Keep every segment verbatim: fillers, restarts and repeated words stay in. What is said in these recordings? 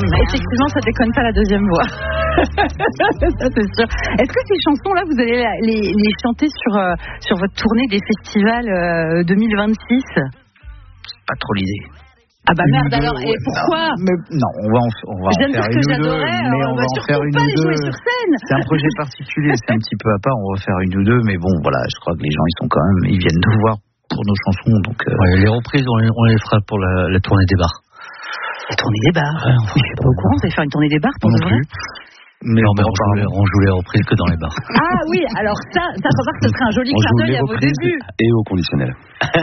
Effectivement, ça déconne pas la deuxième voix. Ça, c'est sûr. Est-ce que ces chansons-là, vous allez les, les chanter sur, euh, sur votre tournée des festivals euh, deux mille vingt-six ? C'est pas trop l'idée. Ah bah merde, deux, alors, ouais, et pourquoi ? non, mais, non, on va en, on va en faire dire une que ou deux, mais on va, va en faire une ou deux. Sur scène. C'est un projet particulier, c'est un petit peu à part, on va faire une ou deux, mais bon, voilà, je crois que les gens, ils sont quand même, ils viennent nous voir pour nos chansons, donc... Euh... Ouais, les reprises, on les, on les fera pour la, la tournée des bars. La tournée des bars ouais, enfin, je suis pas au courant, vous allez faire une tournée des bars pour non de vrai ? Mais non, mais on joue, les, on joue les reprises que dans les bars. Ah oui, alors ça, ça faut voir que ce serait un joli clin d'œil à vos débuts. Et au conditionnel.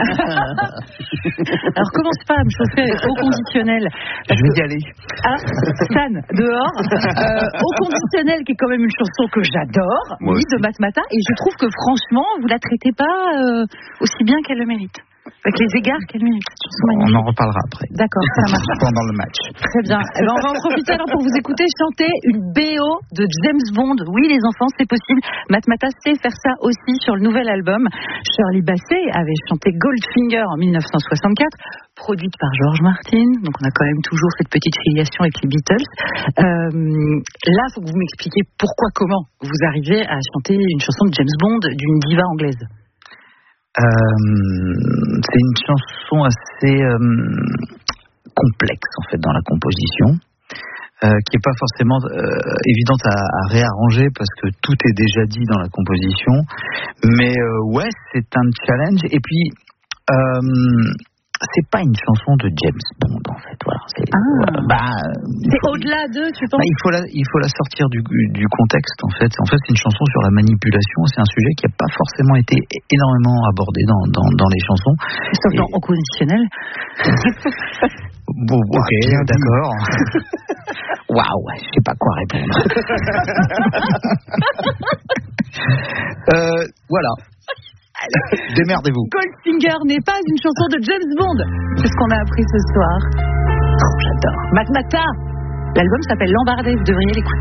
Alors commence pas à me chauffer au conditionnel. Je vais y aller. Ah, San, dehors. Euh, au conditionnel, qui est quand même une chanson que j'adore, oui, de Matmata, et je trouve que franchement, vous la traitez pas euh, aussi bien qu'elle le mérite. Avec les égards qu'elle mérite. On en reparlera après. D'accord, ça marche. Pendant le match. Très bien. Eh ben, on va en profiter alors pour vous écouter chanter une B O de James Bond. Oui, les enfants, c'est possible. Matmata sait faire ça aussi sur le nouvel album. Shirley Bassey avait chanté Goldfinger en dix-neuf cent soixante-quatre, produite par George Martin. Donc on a quand même toujours cette petite filiation avec les Beatles. Euh, là, il faut que vous m'expliquiez pourquoi, comment vous arrivez à chanter une chanson de James Bond d'une diva anglaise. Euh, c'est une chanson assez euh, complexe en fait dans la composition, euh, qui est pas forcément euh, évidente à, à réarranger parce que tout est déjà dit dans la composition. Mais euh, ouais, c'est un challenge. Et puis euh, c'est pas une chanson de James Bond en fait. Voilà. C'est, ah. euh, bah, c'est faut, au-delà de, tu penses ? Bah, il faut la, il faut la sortir du, du contexte en fait. En fait, c'est une chanson sur la manipulation. C'est un sujet qui n'a pas forcément été énormément abordé dans, dans, dans les chansons. Sauf dans au conditionnel. Bon, ok, bien d'accord. Waouh, je sais pas quoi répondre. euh, voilà. Démerdez-vous. Goldfinger n'est pas une chanson de James Bond. C'est ce qu'on a appris ce soir. Oh, j'adore. Matmata. L'album s'appelle L'Embardé. Vous devriez l'écouter.